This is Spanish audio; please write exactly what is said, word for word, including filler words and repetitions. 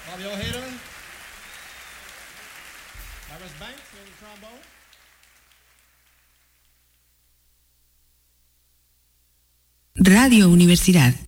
Bobby Ojeda. Cyrus Banks on the trombone. Radio Universidad.